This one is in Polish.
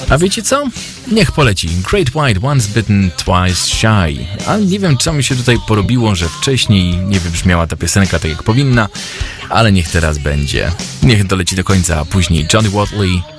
A wiecie co? Niech poleci. Great White, Once Bitten, Twice Shy. A nie wiem, co mi się tutaj porobiło, że wcześniej nie wybrzmiała ta piosenka tak jak powinna, ale niech teraz będzie. Niech doleci do końca, a później Johnny Watley,